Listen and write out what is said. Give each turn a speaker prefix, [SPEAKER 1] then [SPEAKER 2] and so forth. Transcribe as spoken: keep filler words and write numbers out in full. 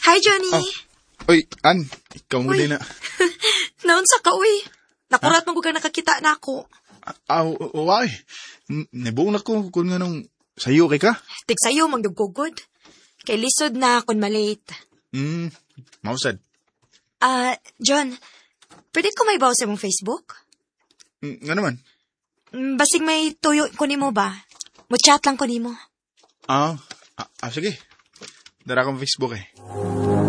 [SPEAKER 1] Hi, Johnny.
[SPEAKER 2] Oh. Uy, An, ikaw muli na.
[SPEAKER 1] Naunsa ka, uy. Nakurat mo kung nakakita na ako.
[SPEAKER 2] Ah, why? Nabuong na ko kung nga nung sayo kay ka.
[SPEAKER 1] Tig sa'yo, magdugugod. Kay lisod na kung malate.
[SPEAKER 2] Hmm, mausad.
[SPEAKER 1] Ah, uh, John, pwede ko may bawa sa mong Facebook?
[SPEAKER 2] Mm, nga naman?
[SPEAKER 1] Basig may tuyo ko nimo ba? Mo-chat lang ko nimo.
[SPEAKER 2] Ah, ah, ah sige. Dara akong Facebook eh.